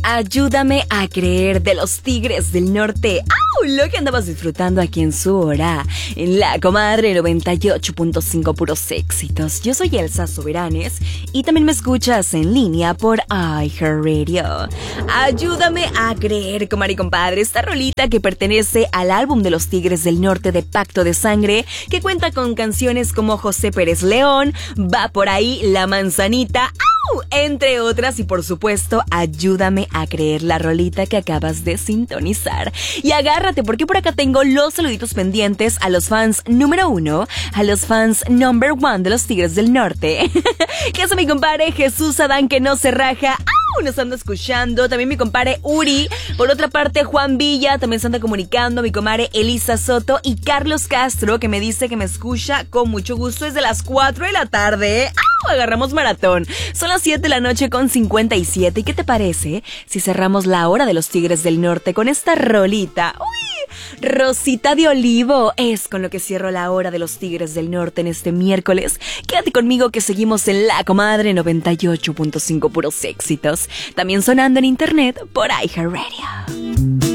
Ayúdame a creer de los Tigres del Norte. ¡Au! Lo que andabas disfrutando aquí en su hora, en La Comadre 98.5 puros éxitos. Yo soy Elsa Soberanes y también me escuchas en línea por iHeartRadio. Ayúdame a creer, comadre y compadre, esta rolita que pertenece al álbum de los Tigres del Norte de Pacto de Sangre, que cuenta con canciones como José Pérez León, Va por ahí, La Manzanita, entre otras, y por supuesto, Ayúdame a creer, la rolita que acabas de sintonizar. Y agárrate, porque por acá tengo los saluditos pendientes a los fans número 1, a los fans number 1 de los Tigres del Norte. Que es mi compadre Jesús Adán, que no se raja. Nos anda escuchando, también mi compadre Uri. Por otra parte, Juan Villa también se anda comunicando, mi comadre Elisa Soto y Carlos Castro, que me dice que me escucha con mucho gusto desde las 4 de la tarde. Agarramos maratón. Son las 7 de la noche con 57. ¿Y qué te parece si cerramos la hora de los Tigres del Norte con esta rolita? ¡Uy! Rosita de Olivo es con lo que cierro la hora de los Tigres del Norte en este miércoles. Quédate conmigo que seguimos en La Comadre 98.5 puros éxitos. También sonando en internet por iHeartRadio.